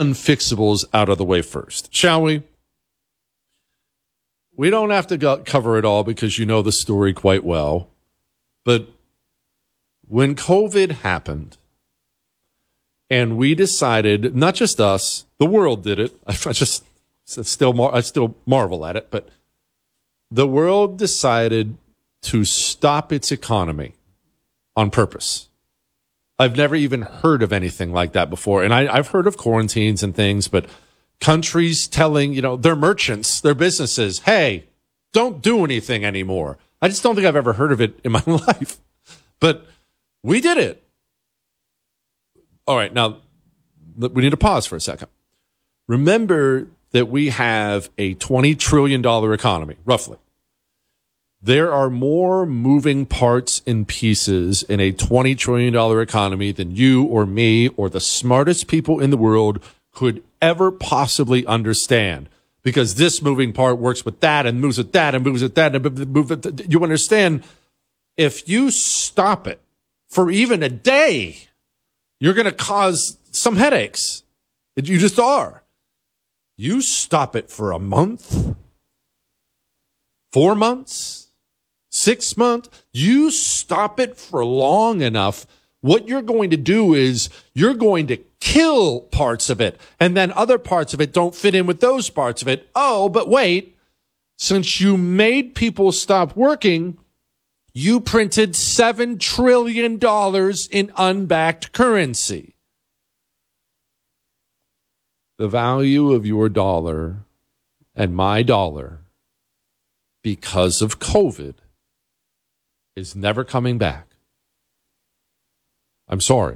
unfixables out of the way first, shall we? We don't have to cover it all because you know the story quite well. But when COVID happened and we decided, not just us, the world did it. I still marvel at it, but the world decided to stop its economy on purpose. I've never even heard of anything like that before. And I've heard of quarantines and things, but countries telling, their merchants, their businesses, hey, don't do anything anymore. I just don't think I've ever heard of it in my life. But we did it. All right, now we need to pause for a second. Remember that we have a $20 trillion economy, roughly. There are more moving parts and pieces in a $20 trillion economy than you or me or the smartest people in the world could ever possibly understand. Because this moving part works with that and moves with that and moves with that and moves with that. You understand, if you stop it for even a day, you're going to cause some headaches. You just are. You stop it for a month, 4 months, 6 months, you stop it for long enough, what you're going to do is you're going to kill parts of it, and then other parts of it don't fit in with those parts of it. Oh, but wait, since you made people stop working, you printed $7 trillion in unbacked currency. The value of your dollar and my dollar, because of COVID, is never coming back. I'm sorry.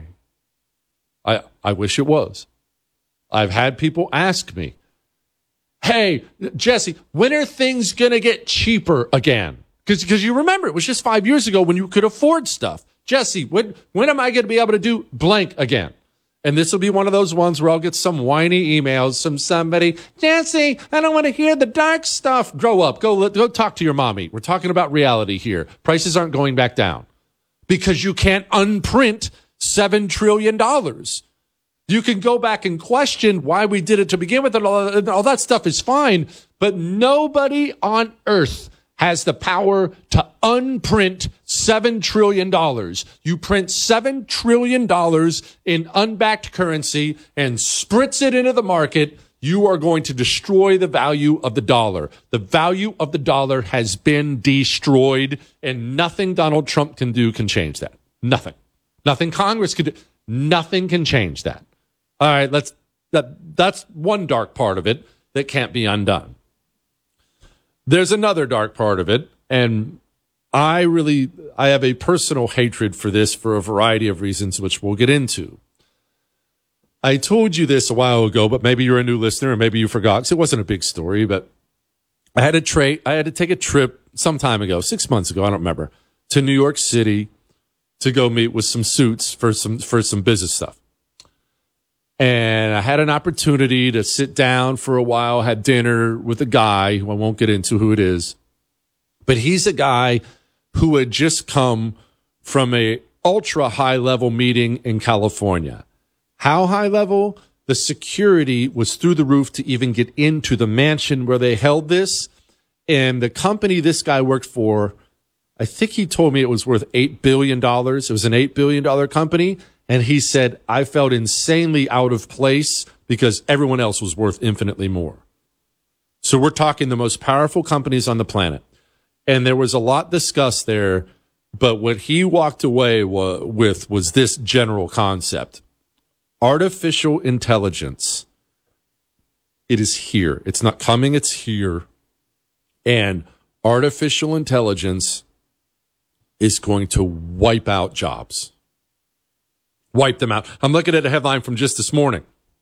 I wish it was. I've had people ask me, hey, Jesse, when are things going to get cheaper again? Because you remember, it was just 5 years ago when you could afford stuff. Jesse, when am I going to be able to do blank again? And this will be one of those ones where I'll get some whiny emails from somebody. Jesse, I don't want to hear the dark stuff. Grow up. Go talk to your mommy. We're talking about reality here. Prices aren't going back down because you can't unprint $7 trillion. You can go back and question why we did it to begin with, and all that stuff is fine, but nobody on earth has the power to unprint $7 trillion. You print $7 trillion in unbacked currency and spritz it into the market, you are going to destroy the value of the dollar. The value of the dollar has been destroyed, and nothing Donald Trump can do can change that. Nothing. Nothing Congress can do. Nothing can change that. All right, that's one dark part of it that can't be undone. There's another dark part of it, and I have a personal hatred for this for a variety of reasons, which we'll get into. I told you this a while ago, but maybe you're a new listener, or maybe you forgot, because it wasn't a big story, but I had to take a trip some time ago, 6 months ago, I don't remember, to New York City to go meet with some suits for some business stuff. And I had an opportunity to sit down for a while, had dinner with a guy who I won't get into who it is, but he's a guy who had just come from a ultra high level meeting in California. How high level? The security was through the roof to even get into the mansion where they held this. And the company this guy worked for, I think he told me it was worth $8 billion. It was an $8 billion company. And he said, I felt insanely out of place because everyone else was worth infinitely more. So we're talking the most powerful companies on the planet. And there was a lot discussed there, but what he walked away with was this general concept. Artificial intelligence. It is here. It's not coming, it's here. And artificial intelligence is going to wipe out jobs. Wipe them out. I'm looking at a headline from just this morning.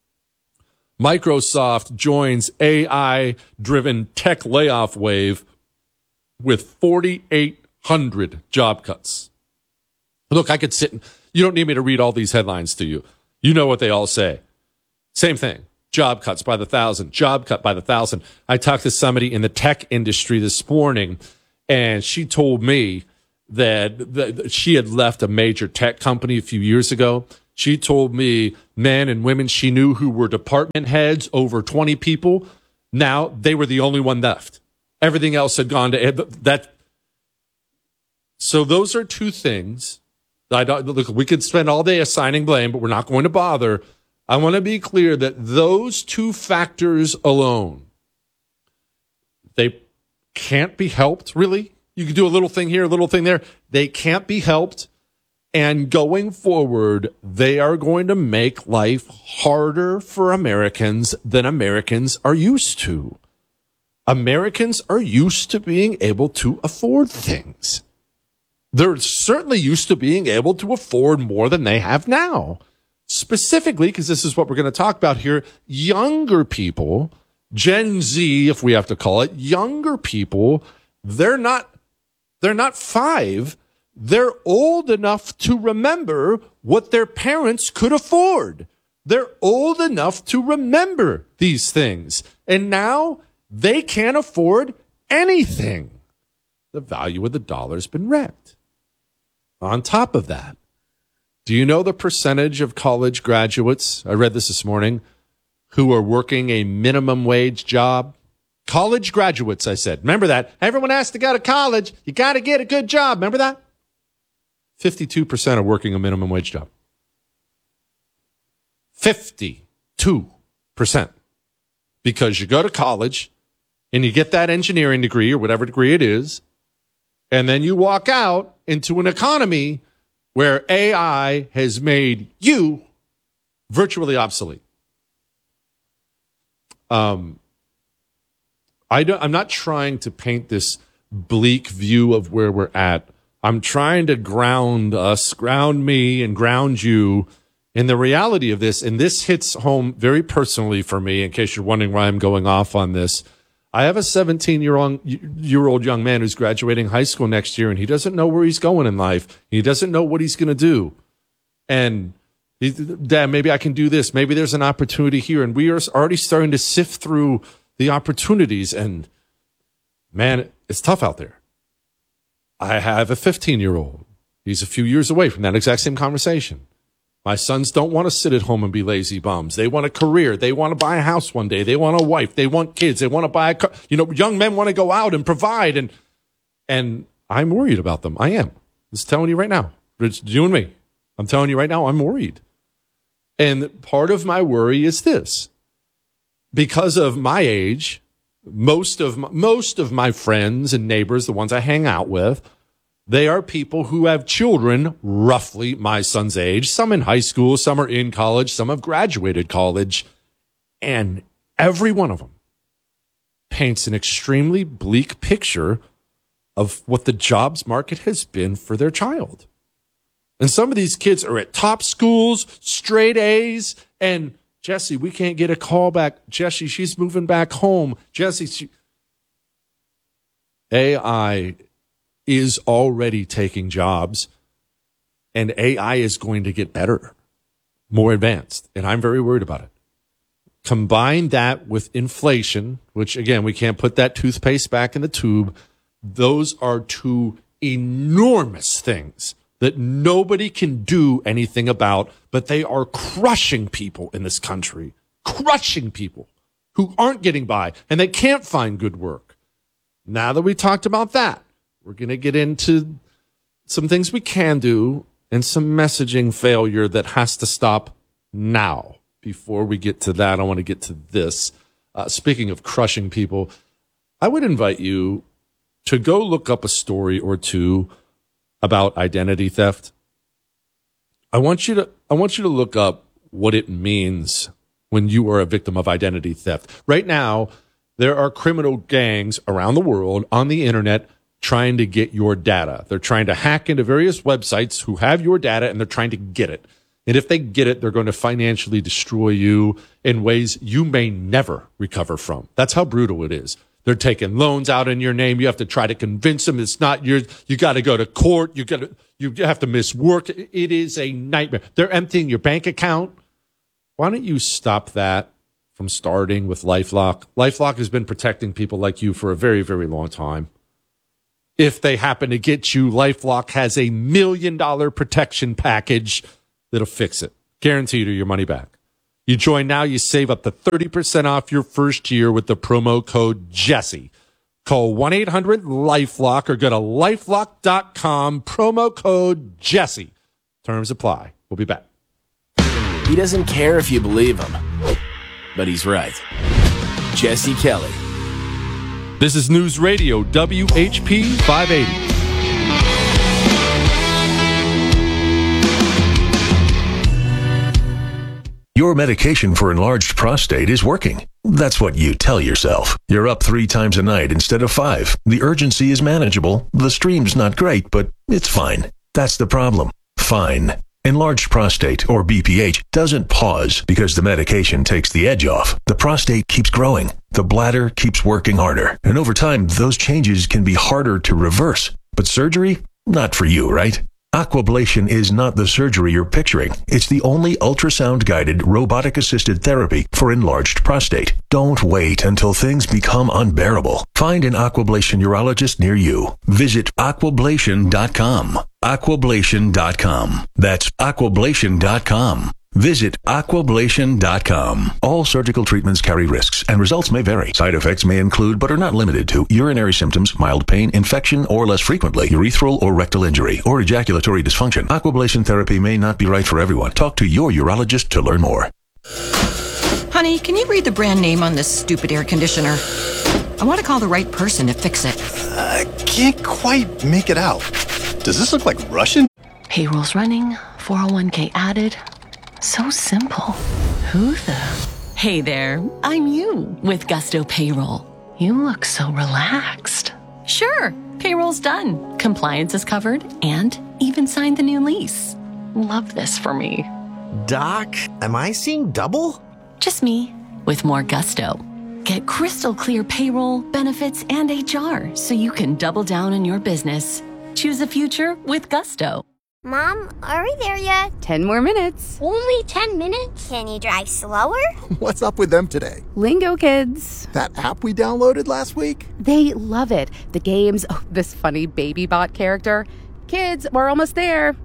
Microsoft joins AI-driven tech layoff wave with 4,800 job cuts. Look, I could sit and you don't need me to read all these headlines to you. You know what they all say. Same thing. Job cuts by the thousand. Job cut by the thousand. I talked to somebody in the tech industry this morning, and she told me that she had left a major tech company a few years ago, She told me men and women she knew who were department heads, over 20 people. Now they were the only one left. Everything else had gone to that. So those are two things. Look, we could spend all day assigning blame, but we're not going to bother. I want to be clear that those two factors alone, they can't be helped, really. You can do a little thing here, a little thing there. They can't be helped. And going forward, they are going to make life harder for Americans than Americans are used to. Americans are used to being able to afford things. They're certainly used to being able to afford more than they have now. Specifically, because this is what we're going to talk about here, younger people, Gen Z, if we have to call it, younger people, they're not 5. They're old enough to remember what their parents could afford. They're old enough to remember these things. And now they can't afford anything. The value of the dollar's been wrecked. On top of that, do you know the percentage of college graduates, I read this morning, who are working a minimum wage job? College graduates, I said. Remember that. Everyone has to go to college. You got to get a good job. Remember that? 52% are working a minimum wage job. 52%. Because you go to college and you get that engineering degree or whatever degree it is, and then you walk out into an economy where AI has made you virtually obsolete. I'm not trying to paint this bleak view of where we're at. I'm trying to ground us, ground me, and ground you in the reality of this. And this hits home very personally for me, in case you're wondering why I'm going off on this. I have a 17-year-old young man who's graduating high school next year, and he doesn't know where he's going in life. He doesn't know what he's going to do. And Dad, maybe I can do this. Maybe there's an opportunity here. And we are already starting to sift through the opportunities. And man, it's tough out there. I have a 15-year-old. He's a few years away from that exact same conversation. My sons don't want to sit at home and be lazy bums. They want a career. They want to buy a house one day. They want a wife. They want kids. They want to buy a car. You know, young men want to go out and provide. And I'm worried about them. I am. Just telling you right now. It's you and me. I'm telling you right now, I'm worried. And part of my worry is this. Because of my age, most of my friends and neighbors, the ones I hang out with, they are people who have children roughly my son's age, some in high school, some are in college, some have graduated college, and every one of them paints an extremely bleak picture of what the jobs market has been for their child. And some of these kids are at top schools, straight A's, and Jesse, we can't get a call back. Jesse, she's moving back home. Jesse, AI is already taking jobs, and AI is going to get better, more advanced, and I'm very worried about it. Combine that with inflation, which, again, we can't put that toothpaste back in the tube. Those are two enormous things that nobody can do anything about, but they are crushing people in this country, crushing people who aren't getting by, and they can't find good work. Now that we talked about that, we're going to get into some things we can do and some messaging failure that has to stop now. Before we get to that, I want to get to this. Speaking of crushing people, I would invite you to go look up a story or two about identity theft. I want you to look up what it means when you are a victim of identity theft. Right now, there are criminal gangs around the world on the internet trying to get your data. They're trying to hack into various websites who have your data, and they're trying to get it. And if they get it, they're going to financially destroy you in ways you may never recover from. That's how brutal it is. They're taking loans out in your name. You have to try to convince them it's not yours. You got to go to court. You have to miss work. It is a nightmare. They're emptying your bank account. Why don't you stop that from starting with LifeLock? LifeLock has been protecting people like you for a very, very long time. If they happen to get you, LifeLock has $1 million protection package that'll fix it. Guaranteed your money back. You join now, you save up to 30% off your first year with the promo code Jesse. Call 1-800-LifeLock or go to lifelock.com, promo code Jesse. Terms apply. We'll be back. He doesn't care if you believe him, but he's right. Jesse Kelly. This is News Radio WHP 580. Your medication for enlarged prostate is working. That's what you tell yourself. You're up 3 times a night instead of 5. The urgency is manageable. The stream's not great, but it's fine. That's the problem. Fine. Enlarged prostate, or BPH, doesn't pause because the medication takes the edge off. The prostate keeps growing. The bladder keeps working harder. And over time, those changes can be harder to reverse. But surgery? Not for you, right? Aquablation is not the surgery you're picturing. It's the only ultrasound-guided, robotic-assisted therapy for enlarged prostate. Don't wait until things become unbearable. Find an Aquablation urologist near you. Visit aquablation.com. Aquablation.com. That's aquablation.com. Visit aquablation.com. All surgical treatments carry risks, and results may vary. Side effects may include, but are not limited to, urinary symptoms, mild pain, infection, or less frequently, urethral or rectal injury, or ejaculatory dysfunction. Aquablation therapy may not be right for everyone. Talk to your urologist to learn more. Honey, can you read the brand name on this stupid air conditioner? I want to call the right person to fix it. I can't quite make it out. Does this look like Russian? Payroll's running, 401k added. So simple. Who the? Hey there, I'm you with Gusto Payroll. You look so relaxed. Sure, payroll's done. Compliance is covered and even signed the new lease. Love this for me. Doc, am I seeing double? Just me with more Gusto. Get crystal clear payroll, benefits, and HR so you can double down on your business. Choose a future with Gusto. Mom, are we there yet? 10 more minutes. Only 10 minutes? Can you drive slower? What's up with them today? Lingo Kids. That app we downloaded last week? They love it. The games, this funny baby bot character. Kids, we're almost there.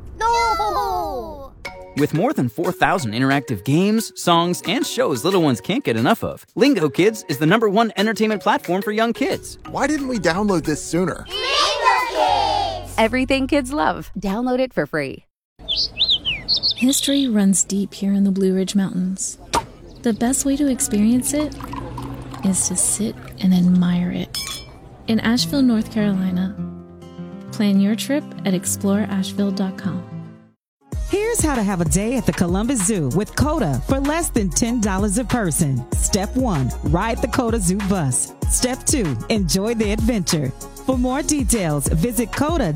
No! With more than 4,000 interactive games, songs, and shows little ones can't get enough of, Lingo Kids is the #1 entertainment platform for young kids. Why didn't we download this sooner? Lingo Kids! Everything kids love. Download it for free. History runs deep here in the Blue Ridge Mountains. The best way to experience it is to sit and admire it. In Asheville, North Carolina. Plan your trip at exploreasheville.com. Here's how to have a day at the Columbus Zoo with COTA for less than $10 a person. Step 1, ride the COTA Zoo bus. Step 2, enjoy the adventure. For more details, visit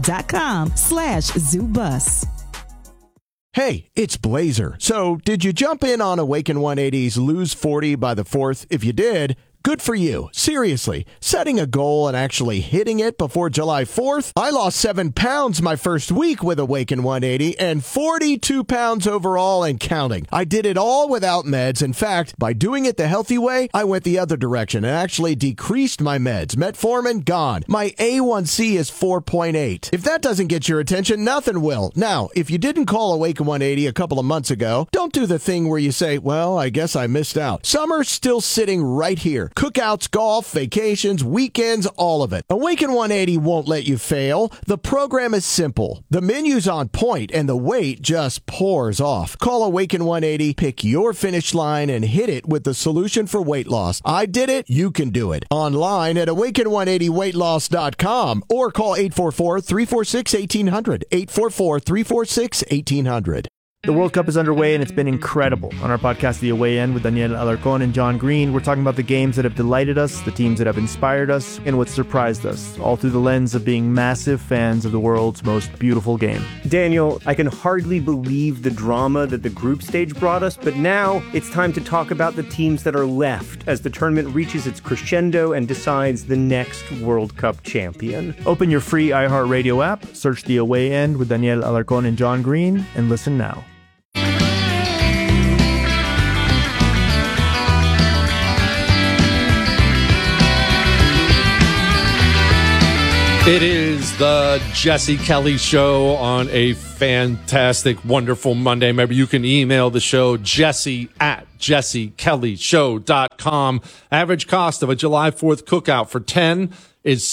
COTA.com/zoobus. Hey, it's Blazer. So, did you jump in on Awaken 180's Lose 40 by the 4th? If you did, good for you. Seriously, setting a goal and actually hitting it before July 4th? I lost 7 pounds my first week with Awaken 180 and 42 pounds overall and counting. I did it all without meds. In fact, by doing it the healthy way, I went the other direction and actually decreased my meds. Metformin, gone. My A1C is 4.8. If that doesn't get your attention, nothing will. Now, if you didn't call Awaken 180 a couple of months ago, don't do the thing where you say, well, I guess I missed out. Summer's still sitting right here. Cookouts, golf, vacations, weekends, all of it. Awaken 180 won't let you fail. The program is simple. The menu's on point, and the weight just pours off. Call Awaken 180, pick your finish line, and hit it with the solution for weight loss. I did it. You can do it. Online at awaken180weightloss.com or call 844-346-1800. 844-346-1800. The World Cup is underway, and it's been incredible. On our podcast, The Away End, with Daniel Alarcón and John Green, we're talking about the games that have delighted us, the teams that have inspired us, and what surprised us, all through the lens of being massive fans of the world's most beautiful game. Daniel, I can hardly believe the drama that the group stage brought us, but now it's time to talk about the teams that are left as the tournament reaches its crescendo and decides the next World Cup champion. Open your free iHeartRadio app, search The Away End with Daniel Alarcón and John Green, and listen now. It is the Jesse Kelly Show on a fantastic, wonderful Monday. Remember, you can email the show, jesse@jessekellyshow.com. Average cost of a July 4th cookout for 10 is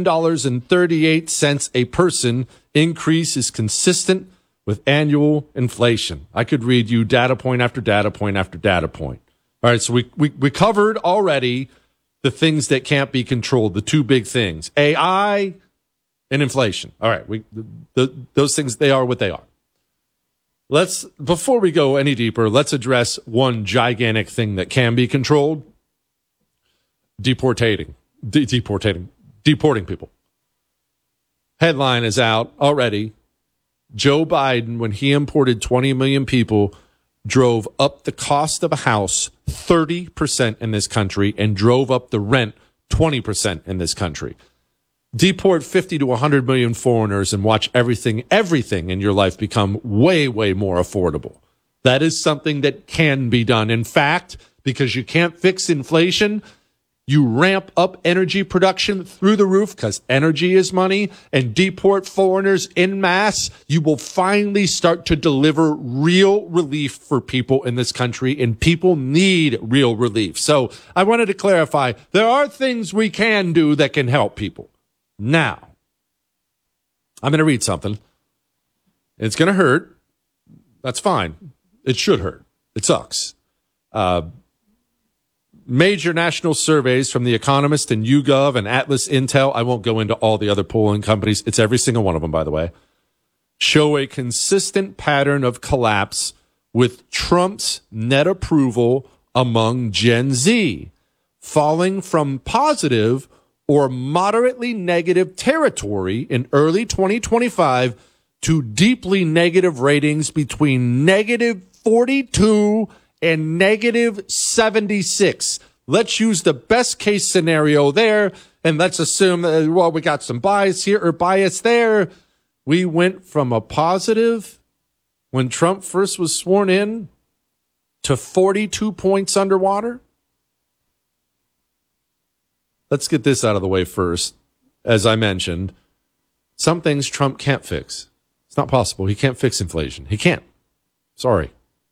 $7.38 a person. Increase is consistent with annual inflation. I could read you data point after data point after data point. All right, so we covered already the things that can't be controlled, the two big things, AI and inflation. All right, those things, they are what they are. Before we go any deeper, let's address one gigantic thing that can be controlled: deporting people. Headline is out already. Joe Biden, when he imported 20 million people, drove up the cost of a house 30% in this country and drove up the rent 20% in this country. Deport 50 to 100 million foreigners and watch everything in your life become way, way more affordable. That is something that can be done. In fact, because you can't fix inflation, you ramp up energy production through the roof because energy is money, and deport foreigners en masse. You will finally start to deliver real relief for people in this country, and people need real relief. So I wanted to clarify, there are things we can do that can help people. Now, I'm going to read something. It's going to hurt. That's fine. It should hurt. It sucks. Major national surveys from The Economist and YouGov and Atlas Intel, I won't go into all the other polling companies, it's every single one of them, by the way, show a consistent pattern of collapse with Trump's net approval among Gen Z, falling from positive or moderately negative territory in early 2025 to deeply negative ratings between negative 42 and negative 76. Let's use the best case scenario there, and let's assume that, well, we got some bias here or bias there. We went from a positive when Trump first was sworn in to 42 points underwater. Let's get this out of the way first. As I mentioned, some things Trump can't fix. It's not possible. He can't fix inflation. He can't. Sorry.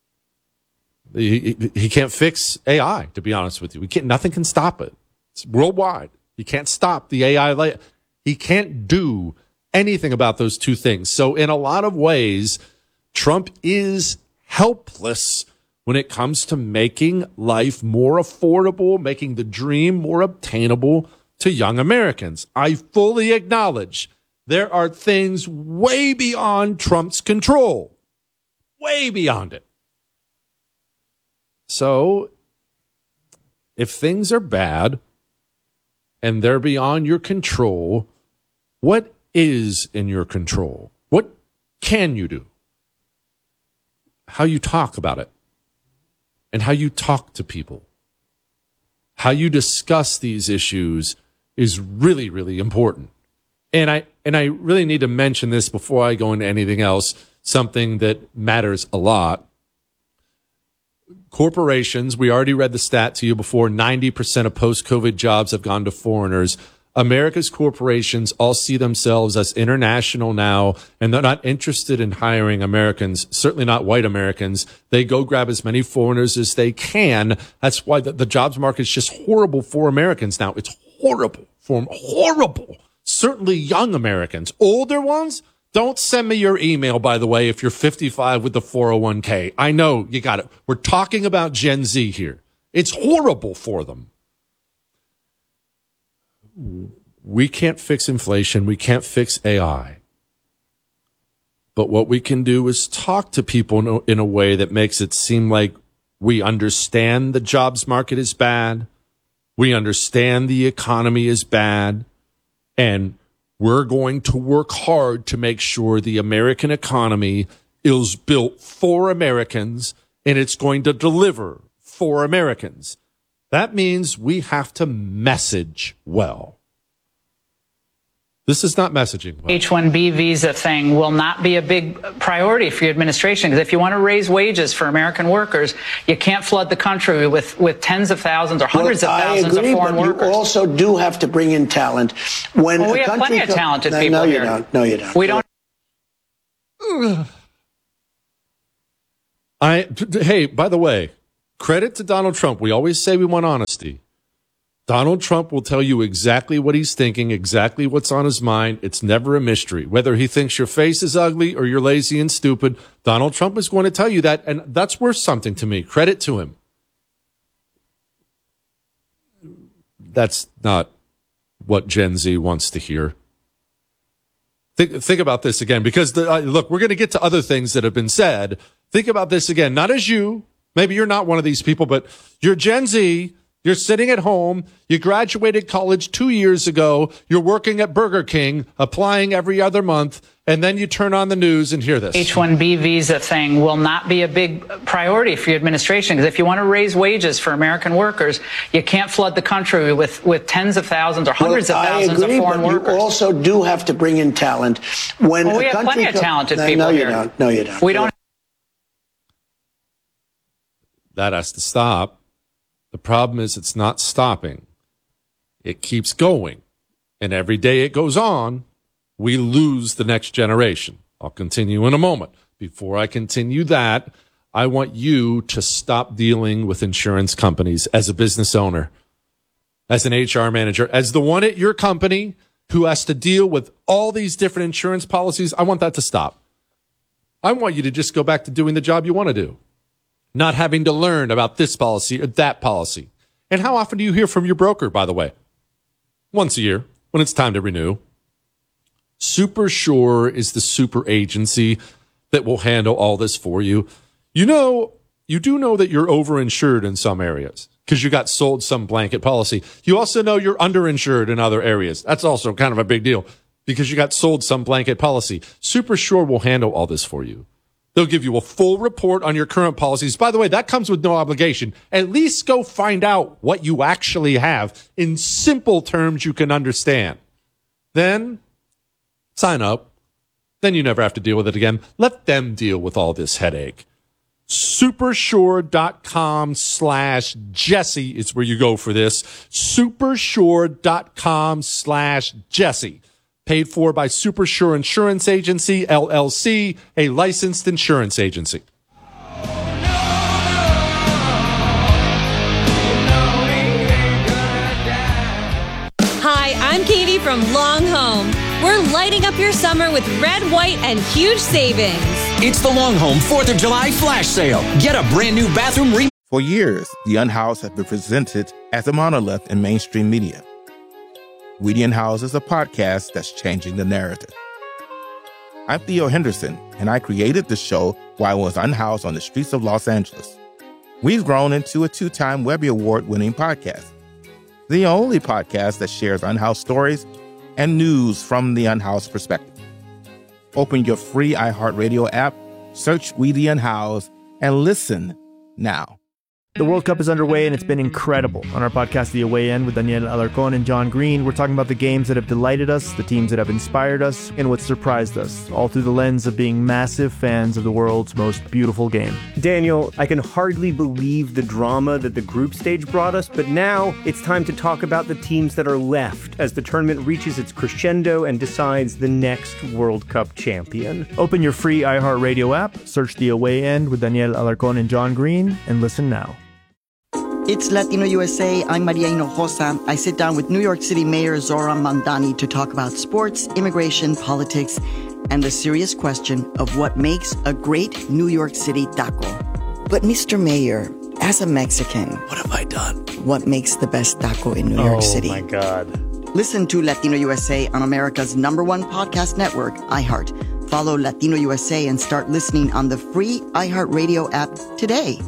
He can't fix AI, to be honest with you. Nothing can stop it. It's worldwide. He can't stop the AI. He can't do anything about those two things. So in a lot of ways, Trump is helpless when it comes to making life more affordable, making the dream more obtainable to young Americans. I fully acknowledge there are things way beyond Trump's control. Way beyond it. So, if things are bad and they're beyond your control, what is in your control? What can you do? How you talk about it and how you talk to people, how you discuss these issues is really, really important. And I really need to mention this before I go into anything else, something that matters a lot. Corporations, we already read the stat to you before, 90% of post-COVID jobs have gone to foreigners. America's corporations all see themselves as international now, and they're not interested in hiring Americans, certainly not white Americans. They go grab as many foreigners as they can. That's why the jobs market is just horrible for Americans now. It's horrible for them. Horrible. Certainly young Americans. Older ones, don't send me your email, by the way, if you're 55 with the 401k. I know you got it. We're talking about Gen Z here. It's horrible for them. We can't fix inflation. We can't fix AI. But what we can do is talk to people in a way that makes it seem like we understand the jobs market is bad. We understand the economy is bad. And we're going to work hard to make sure the American economy is built for Americans and it's going to deliver for Americans. That means we have to message well. This is not messaging. Well, H-1B visa thing will not be a big priority for your administration, because if you want to raise wages for American workers, you can't flood the country with tens of thousands or hundreds of thousands of foreign workers. You also do have to bring in talent. When we have plenty of talented people here. No, you don't. We don't. Hey, by the way, credit to Donald Trump. We always say we want honesty. Donald Trump will tell you exactly what he's thinking, exactly what's on his mind. It's never a mystery. Whether he thinks your face is ugly or you're lazy and stupid, Donald Trump is going to tell you that, and that's worth something to me. Credit to him. That's not what Gen Z wants to hear. Think about this again, because look, we're going to get to other things that have been said. Think about this again, not as you. Maybe you're not one of these people, but you're Gen Z. You're sitting at home. You graduated college 2 years ago. You're working at Burger King, applying every other month, and then you turn on the news and hear this. H-1B visa thing will not be a big priority for your administration, because if you want to raise wages for American workers, you can't flood the country with tens of thousands or hundreds of thousands of foreign workers. You also do have to bring in talent. When we have plenty of talented people no, here. No, you don't. We don't. That has to stop. The problem is it's not stopping. It keeps going. And every day it goes on, we lose the next generation. I'll continue in a moment. Before I continue that, I want you to stop dealing with insurance companies as a business owner, as an HR manager, as the one at your company who has to deal with all these different insurance policies. I want that to stop. I want you to just go back to doing the job you want to do. Not having to learn about this policy or that policy. And how often do you hear from your broker, by the way? Once a year, when it's time to renew. SuperSure is the super agency that will handle all this for you. You do know that you're overinsured in some areas because you got sold some blanket policy. You also know you're underinsured in other areas. That's also kind of a big deal because you got sold some blanket policy. SuperSure will handle all this for you. They'll give you a full report on your current policies. By the way, that comes with no obligation. At least go find out what you actually have in simple terms you can understand. Then sign up. Then you never have to deal with it again. Let them deal with all this headache. Supersure.com/Jesse is where you go for this. Supersure.com/Jesse. Paid for by SuperSure Insurance Agency, LLC, a licensed insurance agency. Hi, I'm Katie from Long Home. We're lighting up your summer with red, white, and huge savings. It's the Long Home 4th of July flash sale. Get a brand new bathroom For years, The Unhoused has been presented as a monolith in mainstream media. We the Unhoused is a podcast that's changing the narrative. I'm Theo Henderson, and I created the show while I was unhoused on the streets of Los Angeles. We've grown into a 2-time Webby Award-winning podcast. The only podcast that shares unhoused stories and news from the unhoused perspective. Open your free iHeartRadio app, search We the Unhoused, and listen now. The World Cup is underway, and it's been incredible. On our podcast, The Away End, with Daniel Alarcón and John Green, we're talking about the games that have delighted us, the teams that have inspired us, and what surprised us, all through the lens of being massive fans of the world's most beautiful game. Daniel, I can hardly believe the drama that the group stage brought us, but now it's time to talk about the teams that are left as the tournament reaches its crescendo and decides the next World Cup champion. Open your free iHeartRadio app, search The Away End with Daniel Alarcón and John Green, and listen now. It's Latino USA. I'm Maria Hinojosa. I sit down with New York City Mayor Zoran Mandani to talk about sports, immigration, politics, and the serious question of what makes a great New York City taco. But Mr. Mayor, as a Mexican, what have I done? What makes the best taco in New York City? Oh my God. Listen to Latino USA on America's #1 podcast network, iHeart. Follow Latino USA and start listening on the free iHeartRadio app today.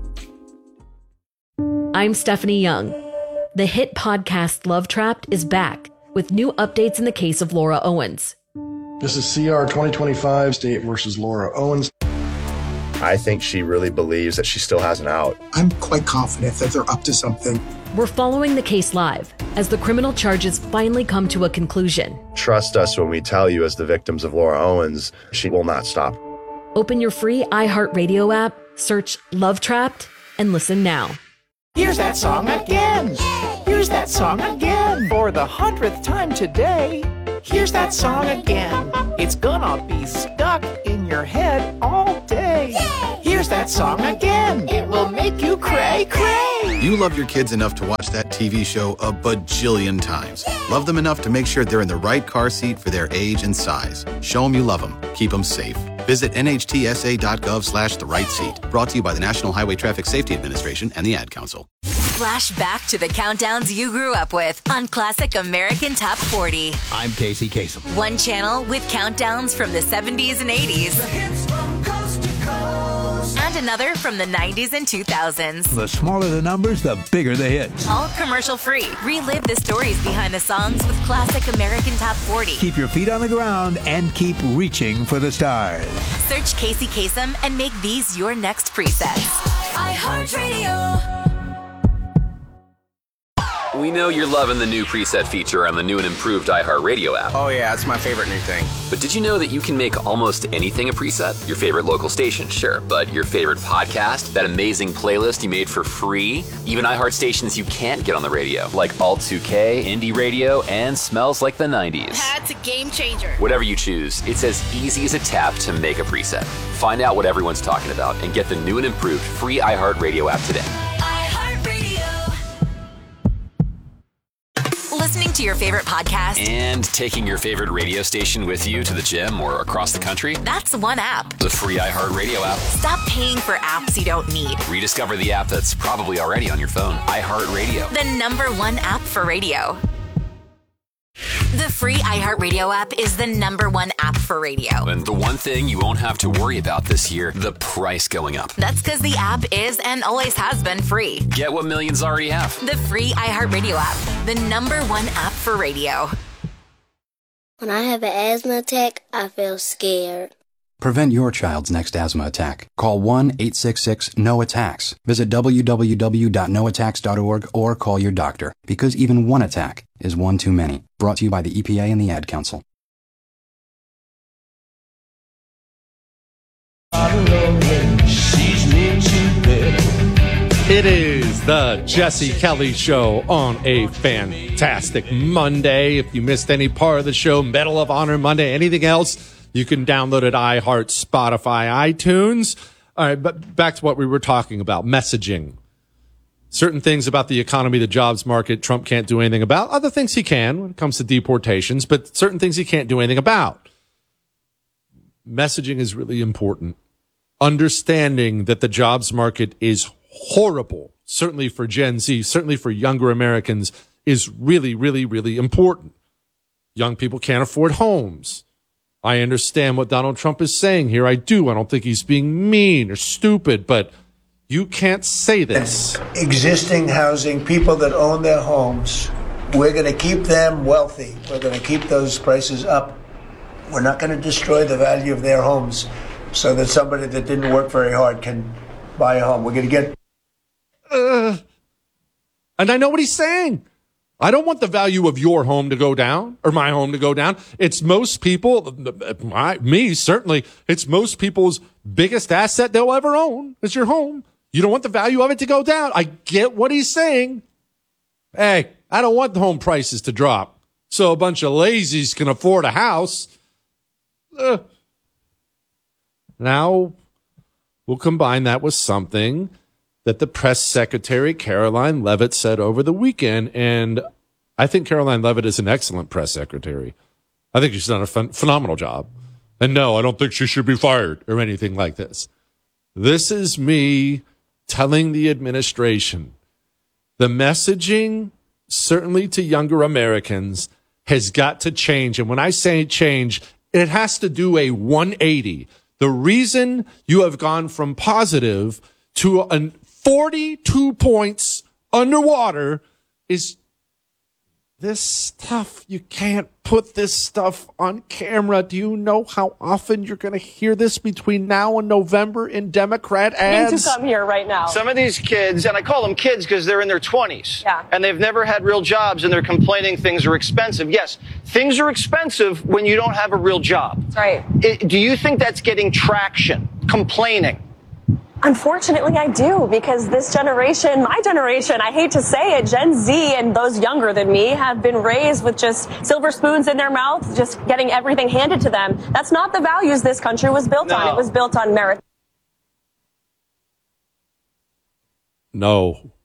I'm Stephanie Young. The hit podcast Love Trapped is back with new updates in the case of Laura Owens. This is CR 2025, State versus Laura Owens. I think she really believes that she still has an out. I'm quite confident that they're up to something. We're following the case live as the criminal charges finally come to a conclusion. Trust us when we tell you, as the victims of Laura Owens, she will not stop. Open your free iHeartRadio app, search Love Trapped, and listen now. Here's that song again. Here's that song again. For the 100th time today. Here's that song again. It's gonna be stuck in your head all day. Here's that song again. It will make you cray cray. You love your kids enough to watch that TV show a bajillion times. Love them enough to make sure they're in the right car seat for their age and size. Show them you love them. Keep them safe. Visit nhtsa.gov/the right seat. Brought to you by the National Highway Traffic Safety Administration and the Ad Council. Flash back to the countdowns you grew up with on Classic American Top 40. I'm Casey Kasem. One channel with countdowns from the 70s and 80s. The hits from coast to coast. And another from the 90s and 2000s. The smaller the numbers, the bigger the hits. All commercial free. Relive the stories behind the songs with Classic American Top 40. Keep your feet on the ground and keep reaching for the stars. Search Casey Kasem and make these your next presets. iHeartRadio. We know you're loving the new preset feature on the new and improved iHeartRadio app. Oh yeah, it's my favorite new thing. But did you know that you can make almost anything a preset? Your favorite local station, sure, but your favorite podcast, that amazing playlist you made for free, even iHeart stations you can't get on the radio, like Alt 2K, Indie Radio, and Smells Like the 90s. That's a game changer. Whatever you choose, it's as easy as a tap to make a preset. Find out what everyone's talking about and get the new and improved free iHeartRadio app today. Listening to your favorite podcast and taking your favorite radio station with you to the gym or across the country? That's one app. The free iHeartRadio app. Stop paying for apps you don't need. Rediscover the app that's probably already on your phone. iHeartRadio. The #1 app for radio. The free iHeartRadio app is the #1 app for radio. And the one thing you won't have to worry about this year, the price going up. That's because the app is and always has been free. Get what millions already have. The free iHeartRadio app, the #1 app for radio. When I have an asthma attack, I feel scared. Prevent your child's next asthma attack. Call 1-866-NO-ATTACKS. Visit www.noattacks.org or call your doctor, because even one attack is one too many. Brought to you by the EPA and the Ad Council. It is the Jesse Kelly Show on a fantastic Monday. If you missed any part of the show, Medal of Honor Monday, anything else, you can download it iHeart, Spotify, iTunes. All right, but back to what we were talking about, messaging. Certain things about the economy, the jobs market, Trump can't do anything about. Other things he can when it comes to deportations, but certain things he can't do anything about. Messaging is really important. Understanding that the jobs market is horrible, certainly for Gen Z, certainly for younger Americans, is really, really, really important. Young people can't afford homes. I understand what Donald Trump is saying here. I do. I don't think he's being mean or stupid, but you can't say this. Existing housing, people that own their homes, we're going to keep them wealthy. We're going to keep those prices up. We're not going to destroy the value of their homes so that somebody that didn't work very hard can buy a home. We're going to get... And I know what he's saying. I don't want the value of your home to go down or my home to go down. It's most people, me certainly, it's most people's biggest asset they'll ever own is your home. You don't want the value of it to go down. I get what he's saying. Hey, I don't want the home prices to drop so a bunch of lazies can afford a house. Now, we'll combine that with something that the press secretary, Caroline Leavitt, said over the weekend. And I think Caroline Leavitt is an excellent press secretary. I think she's done a phenomenal job. And no, I don't think she should be fired or anything like this. This is me telling the administration the messaging, certainly to younger Americans, has got to change. And when I say change, it has to do a 180. The reason you have gone from positive to a 42 points underwater is this stuff, you can't put this stuff on camera. Do you know how often you're going to hear this between now and November in Democrat ads? Need to come here right now. Some of these kids, and I call them kids because they're in their 20s, and they've never had real jobs, and they're complaining things are expensive. Yes, things are expensive when you don't have a real job. That's right. Do you think that's getting traction, complaining? Unfortunately, I do, because this generation, my generation, I hate to say it, Gen Z and those younger than me have been raised with just silver spoons in their mouth, just getting everything handed to them. That's not the values this country was built on. It was built on merit. No.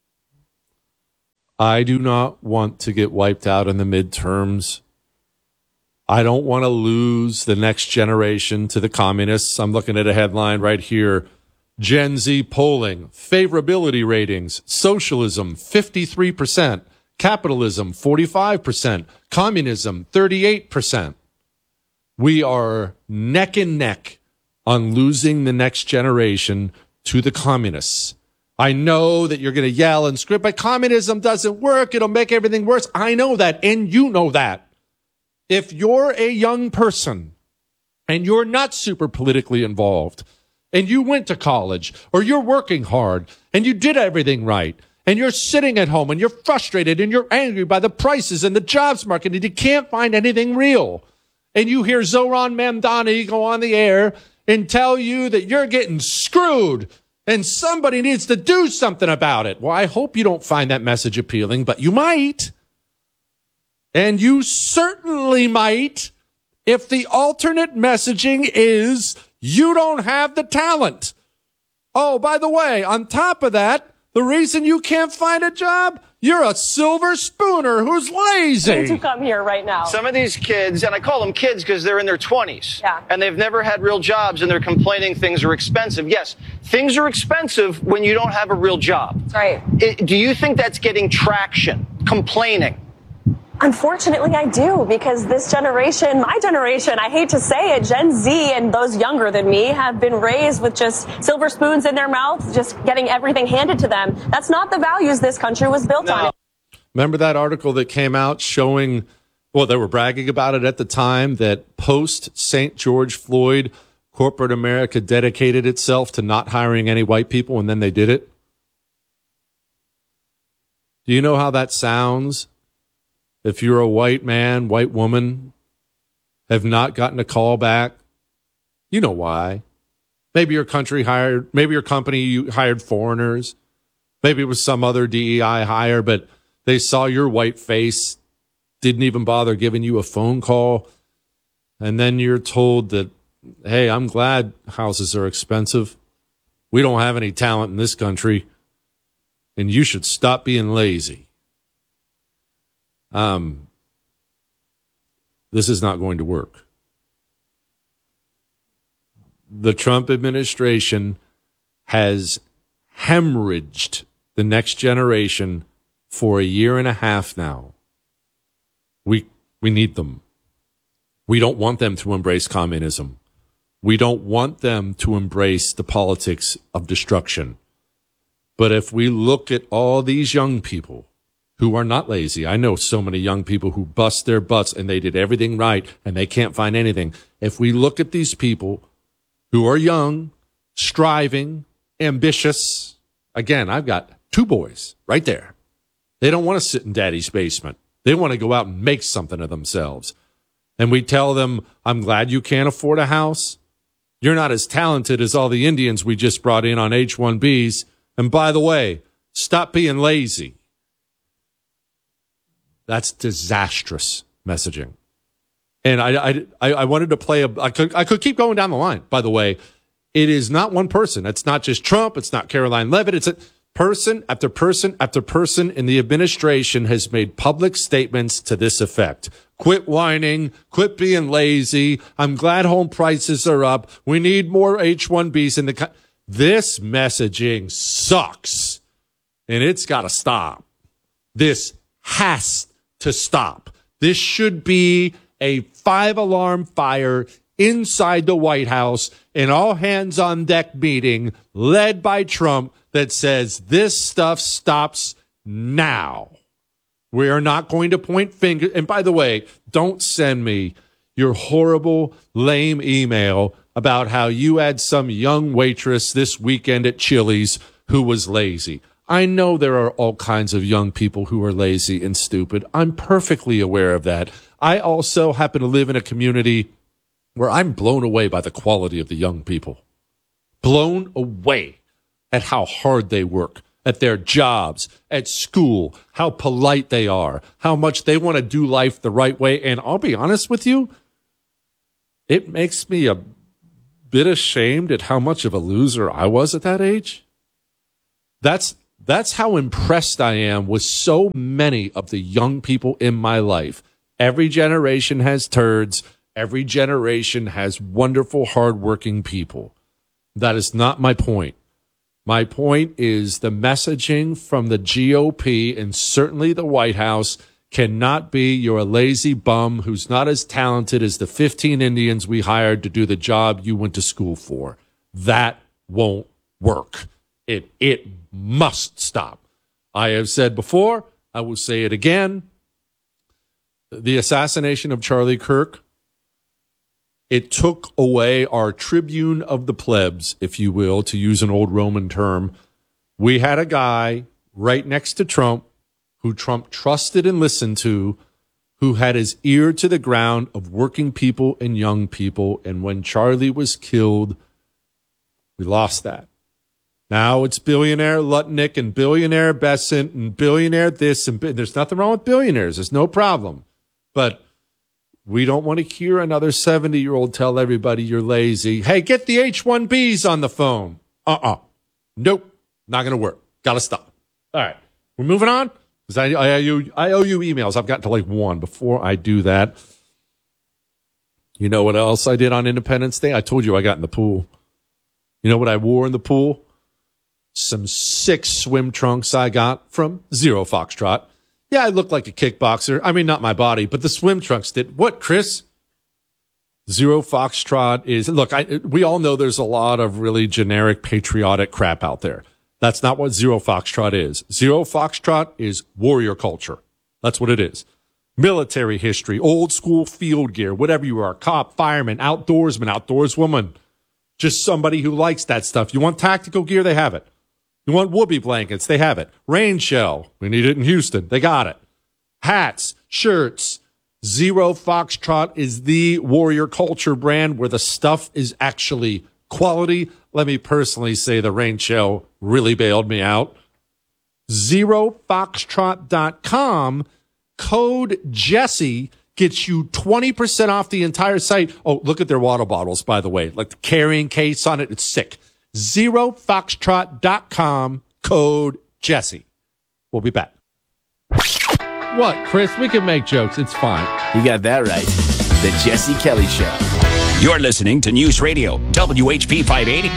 I do not want to get wiped out in the midterms. I don't want to lose the next generation to the communists. I'm looking at a headline right here. Gen Z polling, favorability ratings, socialism, 53%, capitalism, 45%, communism, 38%. We are neck and neck on losing the next generation to the communists. I know that you're going to yell and scream, but communism doesn't work. It'll make everything worse. I know that, and you know that. If you're a young person and you're not super politically involved, and you went to college, or you're working hard, and you did everything right, and you're sitting at home, and you're frustrated, and you're angry by the prices and the jobs market, and you can't find anything real, and you hear Zoran Mamdani go on the air and tell you that you're getting screwed, and somebody needs to do something about it. Well, I hope you don't find that message appealing, but you might. And you certainly might if the alternate messaging is you don't have the talent. Oh, by the way, on top of that, the reason you can't find a job, you're a silver spooner who's lazy. Need to come here right now. Some of these kids, and I call them kids because they're in their 20s, and they've never had real jobs, and they're complaining things are expensive. Yes, things are expensive when you don't have a real job. That's right. Do you think that's getting traction, complaining? Unfortunately, I do, because this generation, my generation, I hate to say it, Gen Z and those younger than me have been raised with just silver spoons in their mouth, just getting everything handed to them. That's not the values this country was built on. Remember that article that came out showing, well, they were bragging about it at the time, that post St. George Floyd, corporate America dedicated itself to not hiring any white people, and then they did it? Do you know how that sounds? If you're a white man, white woman, have not gotten a call back, you know why. Maybe your company hired foreigners. Maybe it was some other DEI hire, but they saw your white face, didn't even bother giving you a phone call. And then you're told that, hey, I'm glad houses are expensive. We don't have any talent in this country, and you should stop being lazy. This is not going to work. The Trump administration has hemorrhaged the next generation for a year and a half now. We need them. We don't want them to embrace communism. We don't want them to embrace the politics of destruction. But if we look at all these young people who are not lazy. I know so many young people who bust their butts and they did everything right and they can't find anything. If we look at these people who are young, striving, ambitious, again, I've got two boys right there. They don't want to sit in daddy's basement. They want to go out and make something of themselves. And we tell them, I'm glad you can't afford a house. You're not as talented as all the Indians we just brought in on H-1Bs. And by the way, stop being lazy. That's disastrous messaging. And I wanted to play I could keep going down the line, by the way. It is not one person. It's not just Trump. It's not Caroline Leavitt. It's a person after person after person in the administration has made public statements to this effect. Quit whining. Quit being lazy. I'm glad home prices are up. We need more H-1Bs in the This messaging sucks. And it's got to stop. This has to stop. This should be a 5-alarm fire inside the White House, an all-hands-on-deck meeting led by Trump that says this stuff stops now. We are not going to point fingers. And by the way, don't send me your horrible, lame email about how you had some young waitress this weekend at Chili's who was lazy. I know there are all kinds of young people who are lazy and stupid. I'm perfectly aware of that. I also happen to live in a community where I'm blown away by the quality of the young people. Blown away at how hard they work, at their jobs, at school, how polite they are, how much they want to do life the right way. And I'll be honest with you, it makes me a bit ashamed at how much of a loser I was at that age. That's how impressed I am with so many of the young people in my life. Every generation has turds. Every generation has wonderful, hardworking people. That is not my point. My point is the messaging from the GOP and certainly the White House cannot be you're a lazy bum who's not as talented as the 15 Indians we hired to do the job you went to school for. That won't work. It must stop. I have said before, I will say it again. The assassination of Charlie Kirk, it took away our tribune of the plebs, if you will, to use an old Roman term. We had a guy right next to Trump who Trump trusted and listened to, who had his ear to the ground of working people and young people. And when Charlie was killed, we lost that. Now it's billionaire Lutnick and billionaire Bessent and billionaire this. And there's nothing wrong with billionaires. There's no problem. But we don't want to hear another 70-year-old tell everybody you're lazy. Hey, get the H-1Bs on the phone. Nope. Not going to work. Got to stop. All right. We're moving on. Because I owe you emails. I've gotten to like one. Before I do that, you know what else I did on Independence Day? I told you I got in the pool. You know what I wore in the pool? Some sick swim trunks I got from Zero Foxtrot. Yeah, I look like a kickboxer. I mean, not my body, but the swim trunks did. What, Chris? Zero Foxtrot is, look, we all know there's a lot of really generic patriotic crap out there. That's not what Zero Foxtrot is. Zero Foxtrot is warrior culture. That's what it is. Military history, old school field gear, whatever you are, cop, fireman, outdoorsman, outdoorswoman, just somebody who likes that stuff. You want tactical gear? They have it. You want whoopee blankets? They have it. Rain shell. We need it in Houston. They got it. Hats, shirts. Zero Foxtrot is the warrior culture brand where the stuff is actually quality. Let me personally say the rain shell really bailed me out. ZeroFoxtrot.com. Code Jesse gets you 20% off the entire site. Oh, look at their water bottles, by the way. Like the carrying case on it. It's sick. ZeroFoxtrot.com, code Jesse. We'll be back. What, Chris? We can make jokes. It's fine. You got that right. The Jesse Kelly Show. You're listening to News Radio, WHP 580.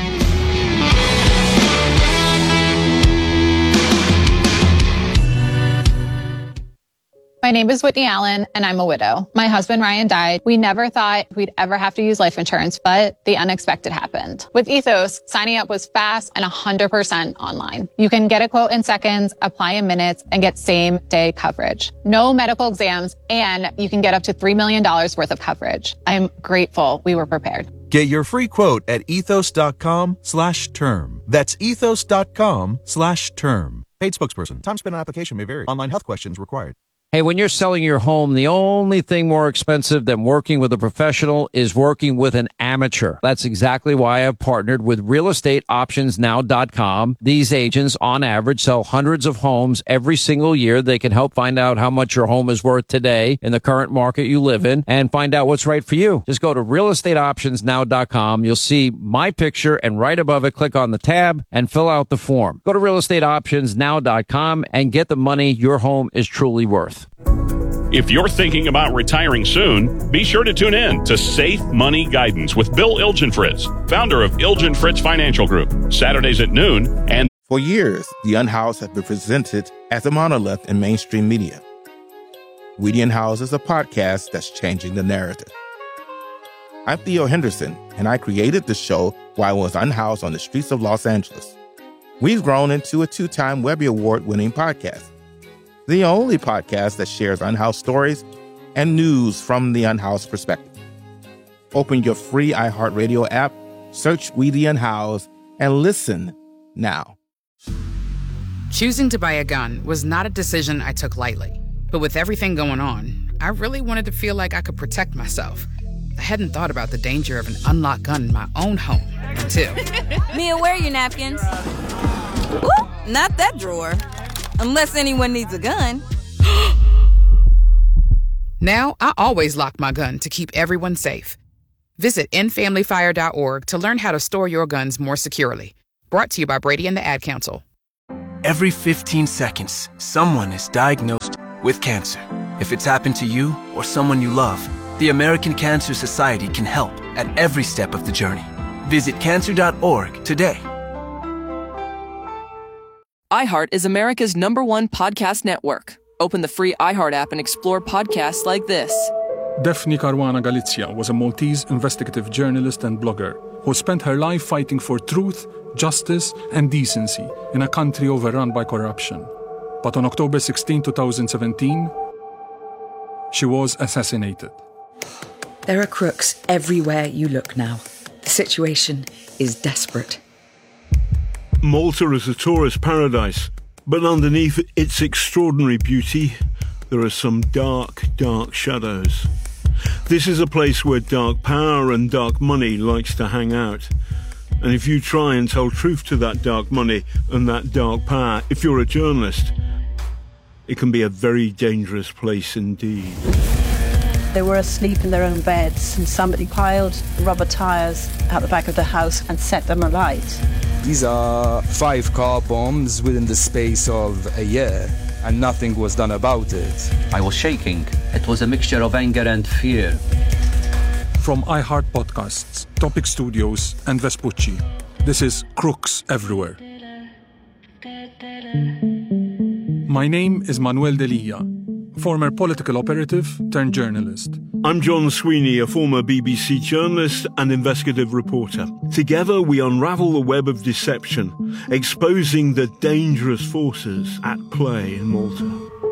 My name is Whitney Allen, and I'm a widow. My husband, Ryan, died. We never thought we'd ever have to use life insurance, but the unexpected happened. With Ethos, signing up was fast and 100% online. You can get a quote in seconds, apply in minutes, and get same-day coverage. No medical exams, and you can get up to $3 million worth of coverage. I'm grateful we were prepared. Get your free quote at ethos.com/term. That's ethos.com/term. Paid spokesperson. Time spent on application may vary. Online health questions required. Hey, when you're selling your home, the only thing more expensive than working with a professional is working with an amateur. That's exactly why I've partnered with realestateoptionsnow.com. These agents, on average, sell hundreds of homes every single year. They can help find out how much your home is worth today in the current market you live in and find out what's right for you. Just go to realestateoptionsnow.com. You'll see my picture, and right above it, click on the tab and fill out the form. Go to realestateoptionsnow.com and get the money your home is truly worth. If you're thinking about retiring soon, be sure to tune in to Safe Money Guidance with Bill Ilgenfritz, founder of Ilgenfritz Financial Group, Saturdays at noon. And for years, the Unhoused have been presented as a monolith in mainstream media. Weedy and House is a podcast that's changing the narrative. I'm Theo Henderson, and I created the show while I was unhoused on the streets of Los Angeles. We've grown into a 2-time Webby Award-winning podcast. the only podcast that shares unhoused stories and news from the unhoused perspective. Open your free iHeartRadio app, search We the Unhoused, and listen now. Choosing to buy a gun was not a decision I took lightly. But with everything going on, I really wanted to feel like I could protect myself. I hadn't thought about the danger of an unlocked gun in my own home until... Mia, where are your napkins? Ooh, not that drawer. Unless anyone needs a gun. Now, I always lock my gun to keep everyone safe. Visit endfamilyfire.org to learn how to store your guns more securely. Brought to you by Brady and the Ad Council. Every 15 seconds, someone is diagnosed with cancer. If it's happened to you or someone you love, the American Cancer Society can help at every step of the journey. Visit cancer.org today. iHeart is America's #1 podcast network. Open the free iHeart app and explore podcasts like this. Daphne Caruana Galizia was a Maltese investigative journalist and blogger who spent her life fighting for truth, justice, and decency in a country overrun by corruption. But on October 16, 2017, she was assassinated. There are crooks everywhere you look now. The situation is desperate. Malta is a tourist paradise, but underneath its extraordinary beauty, there are some dark, dark shadows. This is a place where dark power and dark money likes to hang out. And if you try and tell truth to that dark money and that dark power, if you're a journalist, it can be a very dangerous place indeed. They were asleep in their own beds and somebody piled rubber tires out the back of the house and set them alight. These are 5 car bombs within the space of a year, and nothing was done about it. I was shaking. It was a mixture of anger and fear. From iHeart Podcasts, Topic Studios, and Vespucci, this is Crooks Everywhere. My name is Manuel Delia, former political operative turned journalist. I'm John Sweeney, a former BBC journalist and investigative reporter. Together we unravel the web of deception, exposing the dangerous forces at play in Malta.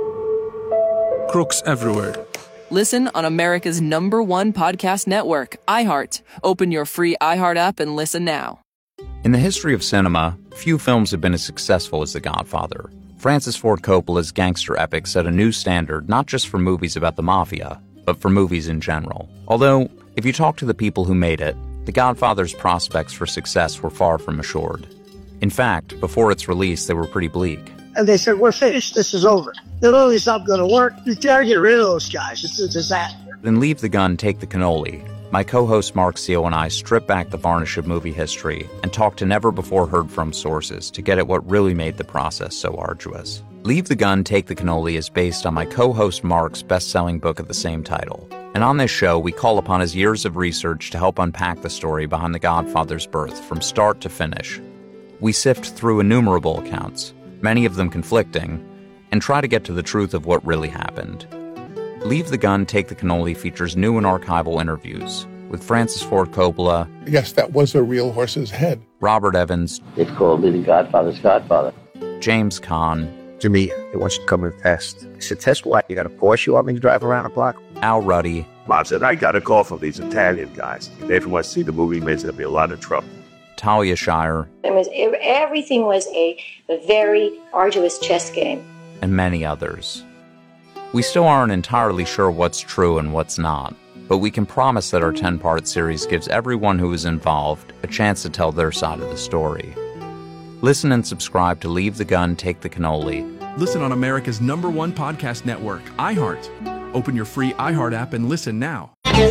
Crooks Everywhere. Listen on America's #1 podcast network, iHeart. Open your free iHeart app and listen now. In the history of cinema, few films have been as successful as The Godfather. Francis Ford Coppola's gangster epic set a new standard not just for movies about the mafia, but for movies in general. Although, if you talk to the people who made it, The Godfather's prospects for success were far from assured. In fact, before its release, they were pretty bleak. And they said, we're finished, this is over. Literally, it's not going to work. You gotta get rid of those guys. It's a disaster. Then Leave the Gun, Take the Cannoli. My co-host Mark Seal and I strip back the varnish of movie history and talk to never-before-heard-from sources to get at what really made the process so arduous. Leave the Gun, Take the Cannoli is based on my co-host Mark's best-selling book of the same title. And on this show, we call upon his years of research to help unpack the story behind The Godfather's birth from start to finish. We sift through innumerable accounts, many of them conflicting, and try to get to the truth of what really happened. Leave the Gun, Take the Cannoli features new and archival interviews with Francis Ford Coppola. Yes, that was a real horse's head. Robert Evans. They called me the Godfather's Godfather. James Caan. To me, they want you to come and test. I said, test what? You got a Porsche you want me to drive around the block? Al Ruddy. Mom said, I got a call from these Italian guys. They from West see the movie means there'll be a lot of trouble. Talia Shire. Everything was a very arduous chess game. And many others. We still aren't entirely sure what's true and what's not, but we can promise that our 10-part series gives everyone who is involved a chance to tell their side of the story. Listen and subscribe to Leave the Gun, Take the Cannoli. Listen on America's #1 podcast network, iHeart. Open your free iHeart app and listen now.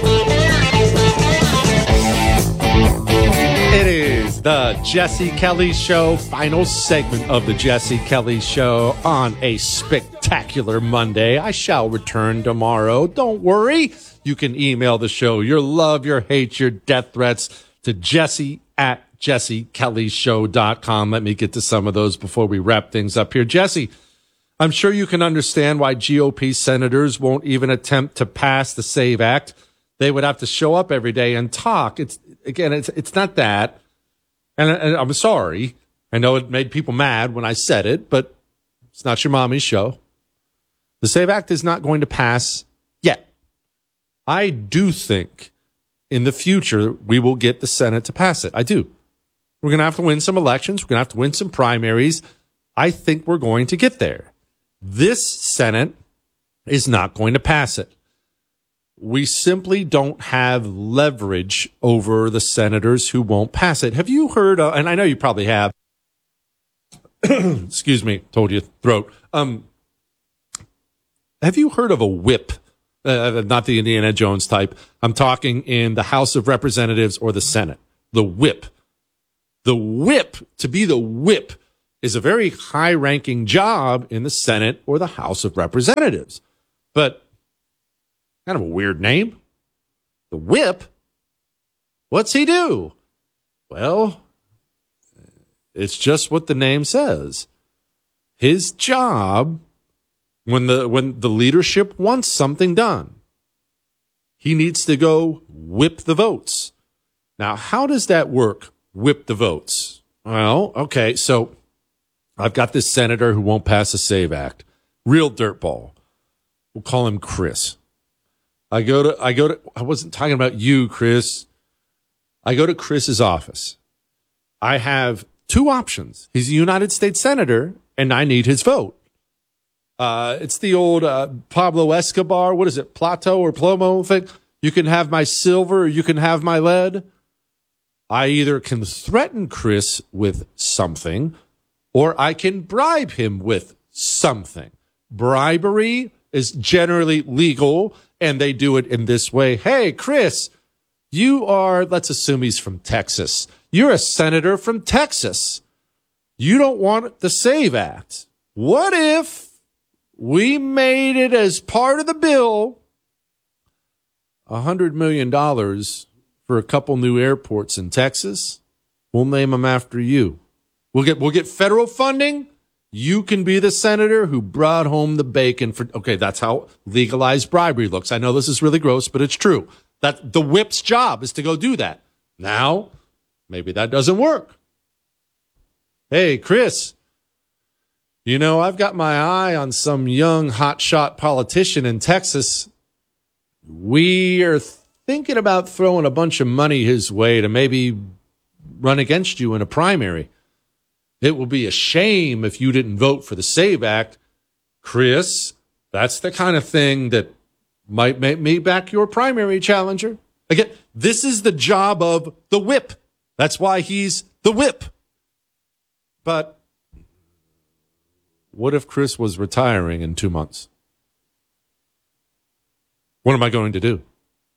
It is the Jesse Kelly Show, final segment of the Jesse Kelly Show on a spectacular Monday. I shall return tomorrow. Don't worry. You can email the show your love, your hate, your death threats to jesse@jessekellyshow.com. Let me get to some of those before we wrap things up here. Jesse, I'm sure you can understand why GOP senators won't even attempt to pass the SAVE Act. They would have to show up every day and talk. It's not that. And I'm sorry. I know it made people mad when I said it, but it's not your mommy's show. The SAVE Act is not going to pass yet. I do think in the future we will get the Senate to pass it. I do. We're going to have to win some elections. We're going to have to win some primaries. I think we're going to get there. This Senate is not going to pass it. We simply don't have leverage over the senators who won't pass it. Have you heard, and I know you probably have, excuse me, told you, throat. Have you heard of a whip? Not the Indiana Jones type. I'm talking in the House of Representatives or the Senate. The whip. The whip, to be the whip, is a very high-ranking job in the Senate or the House of Representatives. But kind of a weird name. The whip? What's he do? Well, it's just what the name says. His job, when the leadership wants something done, he needs to go whip the votes. Now, how does that work, whip the votes? Well, okay, so I've got this senator who won't pass the SAVE Act. Real dirtball. We'll call him Chris. I wasn't talking about you, Chris. I go to Chris's office. I have two options. He's a United States Senator, and I need his vote. It's the old Pablo Escobar, what is it, Plato or Plomo thing? You can have my silver or you can have my lead. I either can threaten Chris with something or I can bribe him with something. Bribery is generally legal, and they do it in this way. Hey, Chris, you are, let's assume he's from Texas. You're a senator from Texas. You don't want the SAVE Act. What if we made it as part of the bill $100 million for a couple new airports in Texas? We'll name them after you. We'll get federal funding. You can be the senator who brought home the bacon for, okay, that's how legalized bribery looks. I know this is really gross, but it's true. That the whip's job is to go do that. Now, maybe that doesn't work. Hey, Chris, you know, I've got my eye on some young hotshot politician in Texas. We are thinking about throwing a bunch of money his way to maybe run against you in a primary. It will be a shame if you didn't vote for the SAVE Act. Chris, that's the kind of thing that might make me back your primary challenger. Again, this is the job of the whip. That's why he's the whip. But what if Chris was retiring in 2 months? What am I going to do?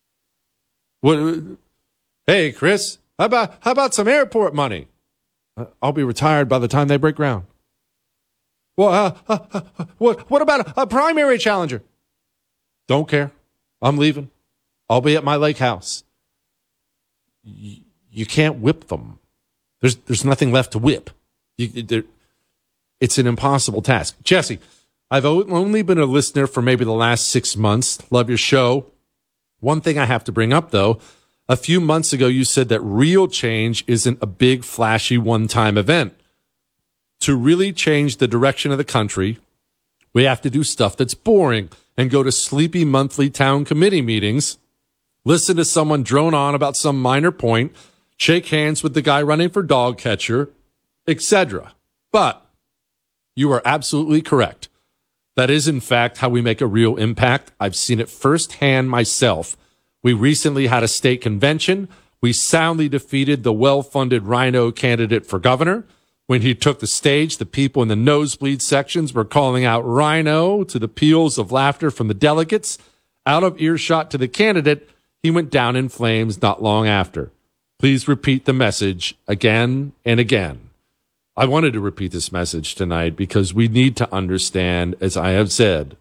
Hey, Chris, how about some airport money? I'll be retired by the time they break ground. Well, what about a primary challenger? Don't care. I'm leaving. I'll be at my lake house. You can't whip them. There's nothing left to whip. It's an impossible task. Jesse, I've only been a listener for maybe the last 6 months. Love your show. One thing I have to bring up, though, a few months ago, you said that real change isn't a big, flashy, one-time event. To really change the direction of the country, we have to do stuff that's boring and go to sleepy monthly town committee meetings, listen to someone drone on about some minor point, shake hands with the guy running for dog catcher, etc. But you are absolutely correct. That is, in fact, how we make a real impact. I've seen it firsthand myself. We recently had a state convention. We soundly defeated the well-funded Rhino candidate for governor. When he took the stage, the people in the nosebleed sections were calling out Rhino to the peals of laughter from the delegates. Out of earshot to the candidate, he went down in flames not long after. Please repeat the message again and again. I wanted to repeat this message tonight because we need to understand, as I have said,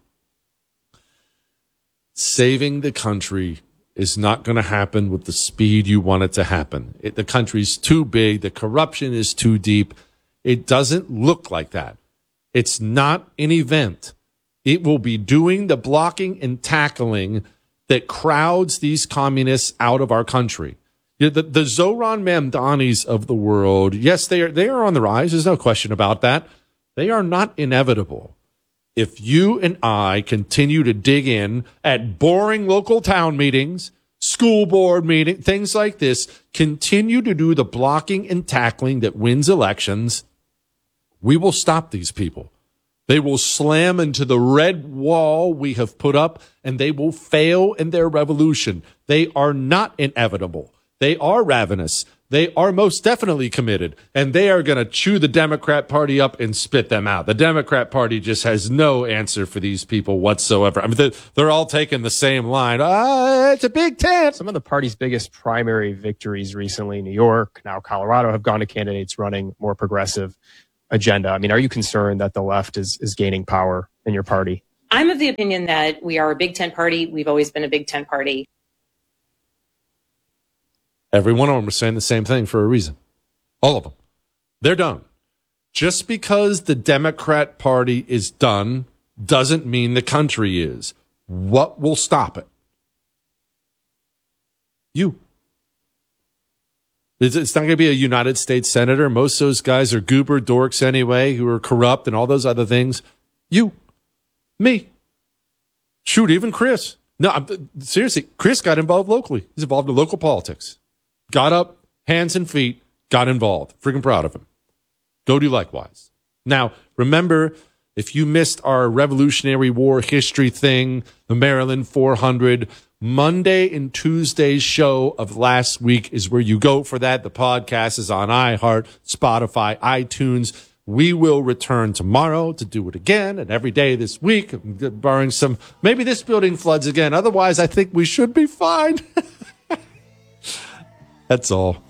saving the country is not going to happen with the speed you want it to happen. The country's too big. The corruption is too deep. It doesn't look like that. It's not an event. It will be doing the blocking and tackling that crowds these communists out of our country. The Zoran Mamdanis of the world, yes, they are on the rise. There's no question about that. They are not inevitable. if you and I continue to dig in at boring local town meetings, school board meeting, things like this, continue to do the blocking and tackling that wins elections, we will stop these people. They will slam into the red wall we have put up, and they will fail in their revolution. They are not inevitable. They are ravenous. They are most definitely committed, and they are going to chew the Democrat Party up and spit them out. The Democrat Party just has no answer for these people whatsoever. I mean, they're all taking the same line. It's a big tent. Some of the party's biggest primary victories recently, New York, now Colorado, have gone to candidates running more progressive agenda. I mean, are you concerned that the left is gaining power in your party? I'm of the opinion that we are a big tent party. We've always been a big tent party. Every one of them are saying the same thing for a reason. All of them. They're done. Just because the Democrat Party is done doesn't mean the country is. What will stop it? You. It's not going to be a United States senator. Most of those guys are goober dorks anyway, who are corrupt and all those other things. You. Me. Shoot, even Chris. No, seriously, Chris got involved locally. He's involved in local politics. Got up, hands and feet, got involved. Freaking proud of him. Go do likewise. Now, remember, if you missed our Revolutionary War history thing, the Maryland 400, Monday and Tuesday's show of last week is where you go for that. The podcast is on iHeart, Spotify, iTunes. We will return tomorrow to do it again and every day this week, barring some, maybe this building floods again. Otherwise, I think we should be fine. That's all.